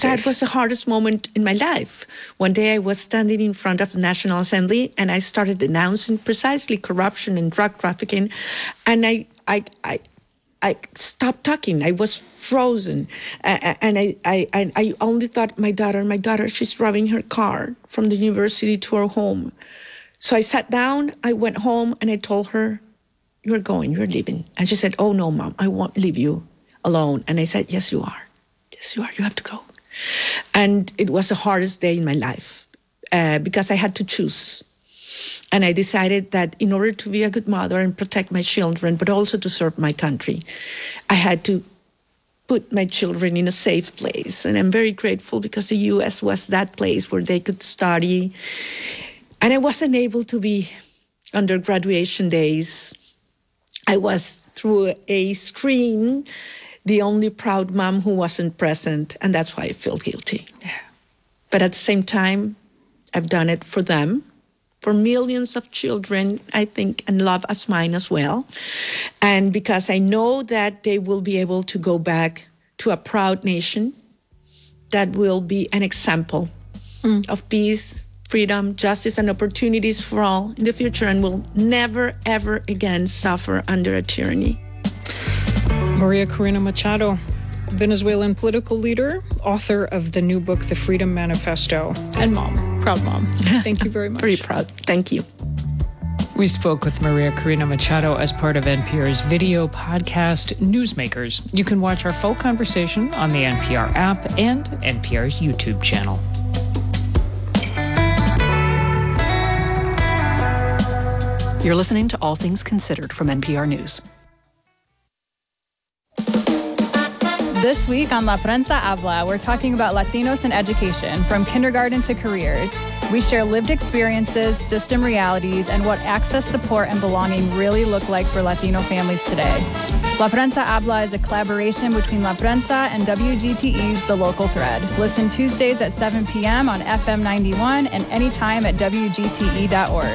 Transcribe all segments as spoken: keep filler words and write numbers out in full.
That was the hardest moment in my life. One day I was standing in front of the National Assembly and I started denouncing precisely corruption and drug trafficking. And I, I, I, I stopped talking. I was frozen. Uh, and I, I, I only thought, my daughter, my daughter, she's driving her car from the university to her home. So I sat down, I went home and I told her, you're going, you're leaving. And she said, oh no, Mom, I won't leave you alone. And I said, yes, you are. Yes, you are. You have to go. And it was the hardest day in my life uh, because I had to choose. And I decided that in order to be a good mother and protect my children, but also to serve my country, I had to put my children in a safe place. And I'm very grateful because the U S was that place where they could study. And I wasn't able to be on their graduation days. I was through a screen, the only proud mom who wasn't present, and that's why I feel guilty. Yeah. But at the same time, I've done it for them, for millions of children, I think, and love as mine as well. And because I know that they will be able to go back to a proud nation that will be an example mm. of peace, freedom, justice, and opportunities for all in the future, and will never, ever again suffer under a tyranny. Maria Corina Machado, Venezuelan political leader, author of the new book, The Freedom Manifesto, and mom, proud mom. Thank you very much. Very proud. Thank you. We spoke with Maria Corina Machado as part of N P R's video podcast, Newsmakers. You can watch our full conversation on the N P R app and N P R's YouTube channel. You're listening to All Things Considered from N P R News. This week on La Prensa Habla, we're talking about Latinos in education, from kindergarten to careers. We share lived experiences, system realities, and what access, support, and belonging really look like for Latino families today. La Prensa Habla is a collaboration between La Prensa and W G T E's The Local Thread. Listen Tuesdays at seven p.m. on F M ninety-one and anytime at W G T E dot org.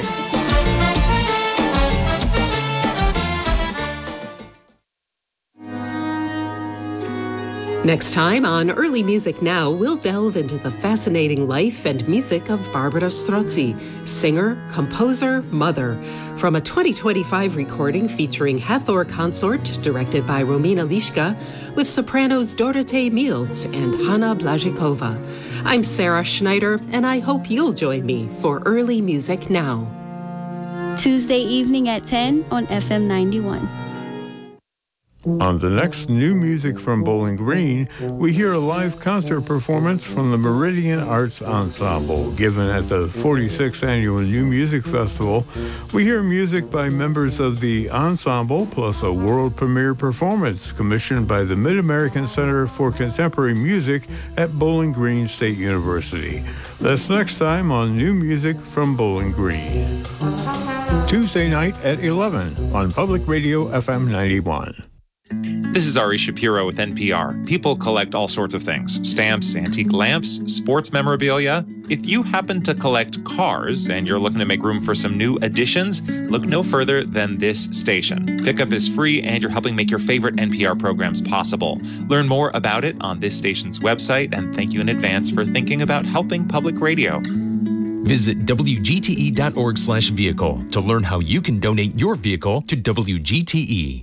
Next time on Early Music Now, we'll delve into the fascinating life and music of Barbara Strozzi, singer, composer, mother, from a twenty twenty-five recording featuring Hathor Consort, directed by Romina Liszka, with sopranos Dorothee Mills and Hanna Blazikova. I'm Sarah Schneider, and I hope you'll join me for Early Music Now. Tuesday evening at ten on F M ninety-one. On the next New Music from Bowling Green, we hear a live concert performance from the Meridian Arts Ensemble, given at the forty-sixth Annual New Music Festival. We hear music by members of the ensemble, plus a world premiere performance commissioned by the Mid-American Center for Contemporary Music at Bowling Green State University. That's next time on New Music from Bowling Green. Tuesday night at eleven on Public Radio F M ninety-one. This is Ari Shapiro with N P R. People collect all sorts of things: stamps, antique lamps, sports memorabilia. If you happen to collect cars and you're looking to make room for some new additions, look no further than this station. Pickup is free and you're helping make your favorite N P R programs possible. Learn more about it on this station's website, and thank you in advance for thinking about helping public radio. Visit W G T E dot org slash vehicle to learn how you can donate your vehicle to W G T E.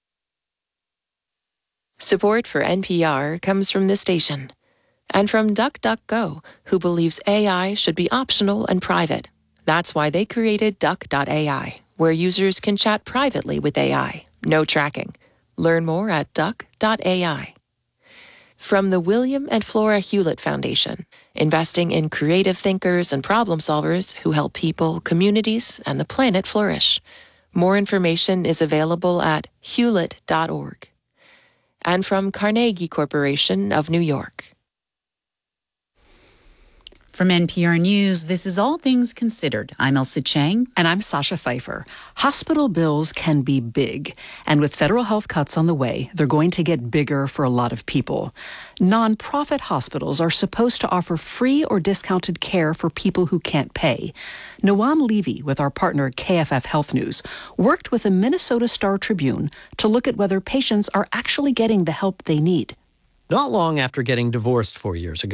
Support for N P R comes from this station and from DuckDuckGo, who believes A I should be optional and private. That's why they created Duck dot A I, where users can chat privately with A I. No tracking. Learn more at Duck dot A I. From the William and Flora Hewlett Foundation, investing in creative thinkers and problem solvers who help people, communities, and the planet flourish. More information is available at hewlett dot org. And from Carnegie Corporation of New York. From N P R News, this is All Things Considered. I'm Elsa Chang. And I'm Sasha Pfeiffer. Hospital bills can be big. And with federal health cuts on the way, they're going to get bigger for a lot of people. Nonprofit hospitals are supposed to offer free or discounted care for people who can't pay. Noam Levy, with our partner K F F Health News, worked with the Minnesota Star Tribune to look at whether patients are actually getting the help they need. Not long after getting divorced four years ago,